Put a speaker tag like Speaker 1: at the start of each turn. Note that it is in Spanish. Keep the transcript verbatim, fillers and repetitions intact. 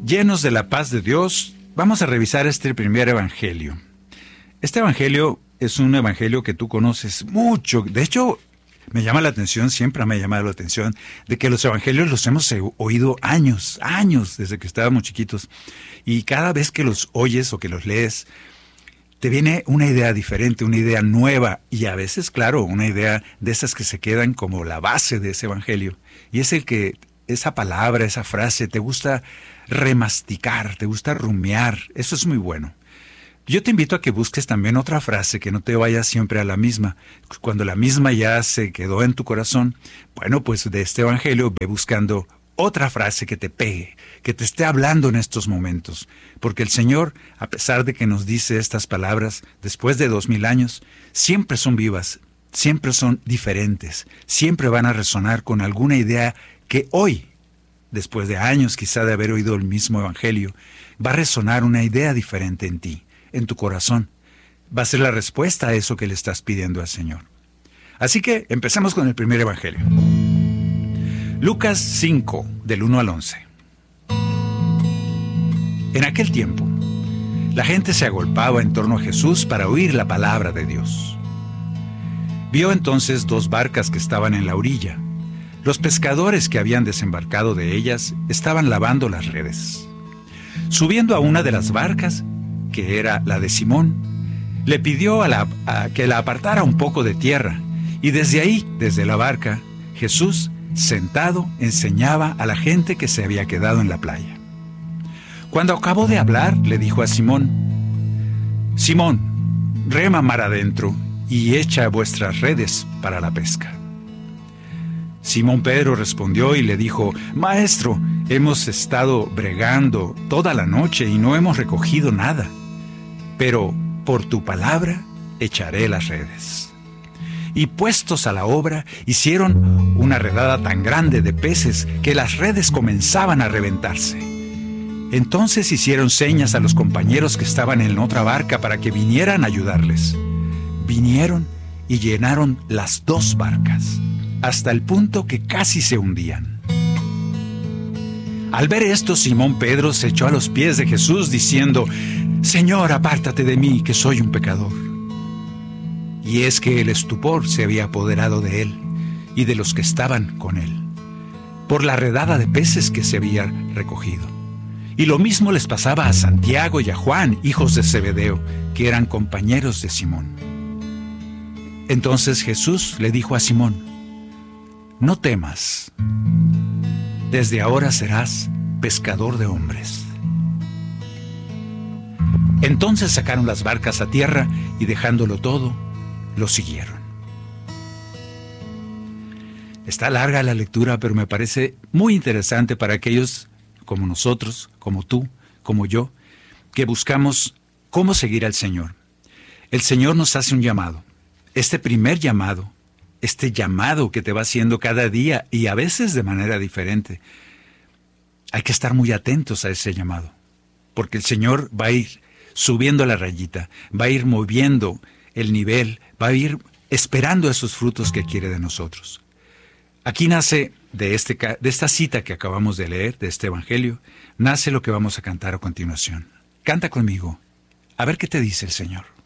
Speaker 1: Llenos de la paz de Dios, vamos a revisar este primer evangelio. Este evangelio es un evangelio que tú conoces mucho. De hecho, me llama la atención, siempre me ha llamado la atención, de que los evangelios los hemos oído años, años, desde que estábamos chiquitos. Y cada vez que los oyes o que los lees, te viene una idea diferente, una idea nueva. Y a veces, claro, una idea de esas que se quedan como la base de ese evangelio. Y es el que esa palabra, esa frase, te gusta remasticar, te gusta rumiar. Eso es muy bueno. Yo te invito a que busques también otra frase, que no te vayas siempre a la misma. Cuando la misma ya se quedó en tu corazón, bueno, pues de este evangelio ve buscando otra frase que te pegue, que te esté hablando en estos momentos. Porque el Señor, a pesar de que nos dice estas palabras, después de dos mil años, siempre son vivas, siempre son diferentes, siempre van a resonar con alguna idea que hoy, después de años quizá de haber oído el mismo evangelio, va a resonar una idea diferente en ti, en tu corazón. Va a ser la respuesta a eso que le estás pidiendo al Señor. Así que empecemos con el primer evangelio. Lucas cinco, del uno al once. En aquel tiempo, la gente se agolpaba en torno a Jesús para oír la palabra de Dios. Vio entonces dos barcas que estaban en la orilla. Los pescadores que habían desembarcado de ellas estaban lavando las redes. Subiendo a una de las barcas, que era la de Simón, le pidió a la, a que la apartara un poco de tierra, y desde ahí, desde la barca, Jesús, sentado, enseñaba a la gente que se había quedado en la playa. Cuando acabó de hablar, le dijo a Simón: Simón, rema mar adentro y echa vuestras redes para la pesca. Simón Pedro respondió y le dijo: Maestro, hemos estado bregando toda la noche y no hemos recogido nada, pero por tu palabra echaré las redes. Y puestos a la obra, hicieron una redada tan grande de peces que las redes comenzaban a reventarse. Entonces hicieron señas a los compañeros que estaban en otra barca para que vinieran a ayudarles. Vinieron y llenaron las dos barcas, hasta el punto que casi se hundían. Al ver esto, Simón Pedro se echó a los pies de Jesús diciendo: Señor, apártate de mí, que soy un pecador. Y es que el estupor se había apoderado de él y de los que estaban con él, por la redada de peces que se había recogido. Y lo mismo les pasaba a Santiago y a Juan, hijos de Zebedeo, que eran compañeros de Simón. Entonces Jesús le dijo a Simón: No temas, desde ahora serás pescador de hombres. Entonces sacaron las barcas a tierra y dejándolo todo, lo siguieron. Está larga la lectura, pero me parece muy interesante para aquellos como nosotros, como tú, como yo, que buscamos cómo seguir al Señor. El Señor nos hace un llamado. Este primer llamado, este llamado que te va haciendo cada día y a veces de manera diferente, hay que estar muy atentos a ese llamado, porque el Señor va a ir subiendo la rayita, va a ir moviendo el nivel, va a ir esperando esos frutos que quiere de nosotros. Aquí nace, de, este, de esta cita que acabamos de leer, de este evangelio, nace lo que vamos a cantar a continuación. Canta conmigo, a ver qué te dice el Señor.